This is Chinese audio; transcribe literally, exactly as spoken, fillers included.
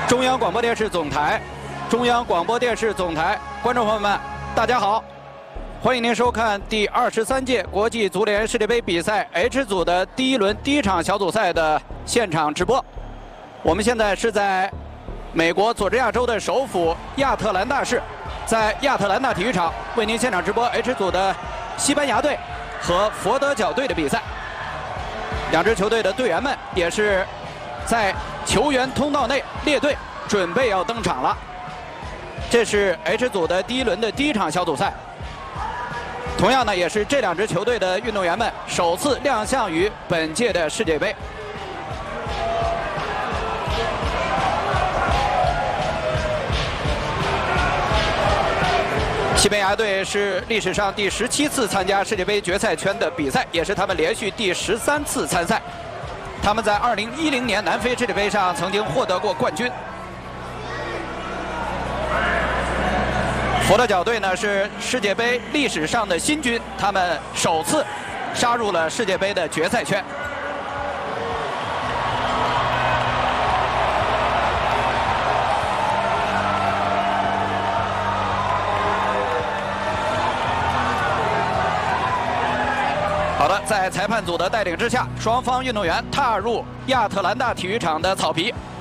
中央广播电视总台，中央广播电视总台，观众朋友们，大家好，欢迎您收看第二十三届国际足联世界杯比赛 H 组的第一轮第一场小组赛的现场直播。我们现在是在美国佐治亚州的首府亚特兰大市，在亚特兰大体育场为您现场直播 H 组的西班牙队和佛得角队的比赛。两支球队的队员们也是在球员通道内列队，准备要登场了。这是 H 组的第一轮的第一场小组赛。同样呢，也是这两支球队的运动员们首次亮相于本届的世界杯。西班牙队是历史上第十七次参加世界杯决赛圈的比赛，也是他们连续第十三次参赛。他们在二零一零年南非世界杯上曾经获得过冠军。佛得角队呢是世界杯历史上的新军，他们首次杀入了世界杯的决赛圈。好的，在裁判组的带领之下，双方运动员踏入亚特兰大体育场的草皮。